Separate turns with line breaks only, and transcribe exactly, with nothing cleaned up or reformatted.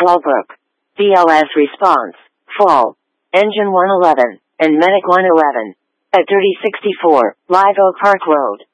Fallbrook. B L S response, fall. Engine one eleven, and Medic one eleven. At thirty sixty-four, Live Oak Park Road.